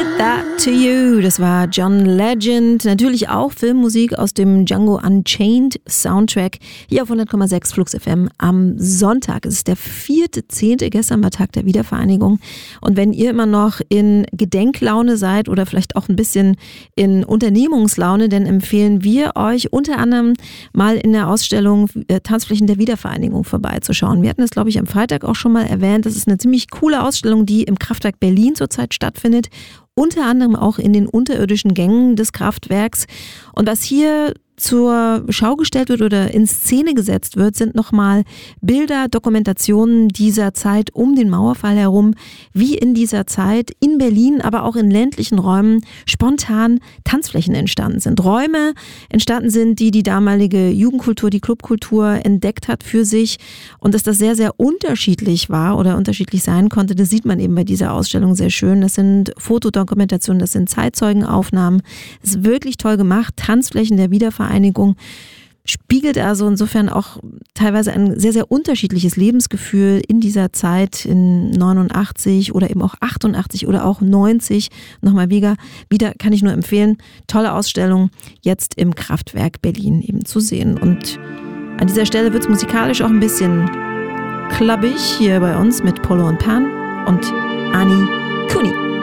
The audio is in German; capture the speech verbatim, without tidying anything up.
That to You, das war John Legend. Natürlich auch Filmmusik aus dem Django Unchained Soundtrack. Hier auf hundert Komma sechs Flux F M am Sonntag. Es ist der vierte zehnte Gestern war Tag der Wiedervereinigung. Und wenn ihr immer noch in Gedenklaune seid oder vielleicht auch ein bisschen in Unternehmungslaune, dann empfehlen wir euch unter anderem mal in der Ausstellung äh, Tanzflächen der Wiedervereinigung vorbeizuschauen. Wir hatten das, glaube ich, am Freitag auch schon mal erwähnt. Das ist eine ziemlich coole Ausstellung, die im Kraftwerk Berlin zurzeit stattfindet. Unter anderem auch in den unterirdischen Gängen des Kraftwerks. Und was hier zur Schau gestellt wird oder in Szene gesetzt wird, sind nochmal Bilder, Dokumentationen dieser Zeit um den Mauerfall herum, wie in dieser Zeit in Berlin, aber auch in ländlichen Räumen spontan Tanzflächen entstanden sind. Räume entstanden sind, die die damalige Jugendkultur, die Clubkultur entdeckt hat für sich, und dass das sehr, sehr unterschiedlich war oder unterschiedlich sein konnte, das sieht man eben bei dieser Ausstellung sehr schön. Das sind Fotodokumentationen, das sind Zeitzeugenaufnahmen. Das ist wirklich toll gemacht. Tanzflächen der Wiedervereinigung spiegelt also insofern auch teilweise ein sehr, sehr unterschiedliches Lebensgefühl in dieser Zeit in neunundachtzig oder eben auch achtundachtzig oder auch neunzig. Nochmal wieder, wieder kann ich nur empfehlen, tolle Ausstellung jetzt im Kraftwerk Berlin eben zu sehen. Und an dieser Stelle wird es musikalisch auch ein bisschen clubbig hier bei uns mit Polo und Pan und Ani Kuni.